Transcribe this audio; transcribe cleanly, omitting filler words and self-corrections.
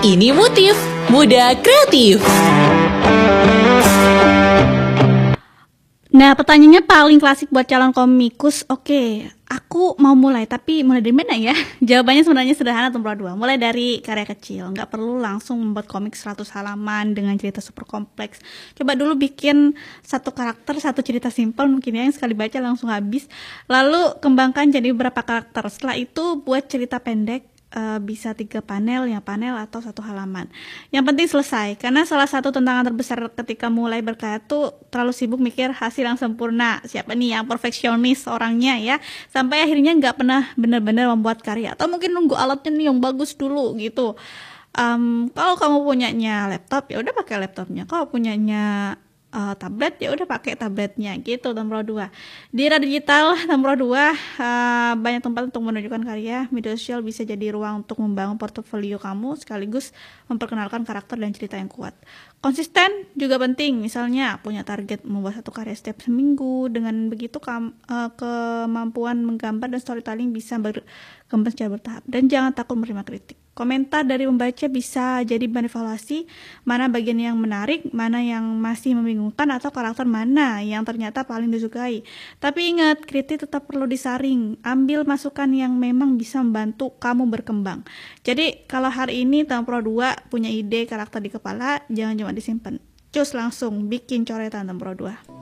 Ini Motif Muda Kreatif. Nah, pertanyaannya paling klasik buat calon komikus. Oke, aku mau mulai, tapi mulai dari mana ya? Jawabannya sebenarnya sederhana, nomor 2. Mulai dari karya kecil. Nggak perlu langsung membuat komik 100 halaman dengan cerita super kompleks. Coba dulu bikin satu karakter, satu cerita simpel mungkin ya, yang sekali baca langsung habis. Lalu kembangkan jadi beberapa karakter. Setelah itu buat cerita pendek. Bisa 3 panel, yang panel atau 1 halaman. Yang penting selesai, karena salah satu tantangan terbesar ketika mulai berkarya tuh terlalu sibuk mikir hasil yang sempurna. Siapa nih yang perfeksionis orangnya ya, sampai akhirnya nggak pernah benar-benar membuat karya, atau mungkin nunggu alatnya nih yang bagus dulu gitu. Kalau kamu punyanya laptop ya udah pakai laptopnya, kalau punyanya tablet ya udah pakai tabletnya gitu. Nomor 2, di era digital, nomor 2, banyak tempat untuk menunjukkan karya. Media sosial bisa jadi ruang untuk membangun portofolio kamu sekaligus memperkenalkan karakter dan cerita yang kuat. Konsisten juga penting, misalnya punya target membuat 1 karya setiap seminggu. Dengan begitu kemampuan menggambar dan storytelling bisa berkembang secara bertahap. Dan jangan takut menerima kritik. Komentar dari pembaca bisa jadi bahan evaluasi, mana bagian yang menarik, mana yang masih membingungkan, atau karakter mana yang ternyata paling disukai. Tapi ingat, kritik tetap perlu disaring. Ambil masukan yang memang bisa membantu kamu berkembang. Jadi kalau hari ini tahun Pro 2 punya ide karakter di kepala, jangan cuma disimpan. Cus langsung bikin coretan tahun Pro 2.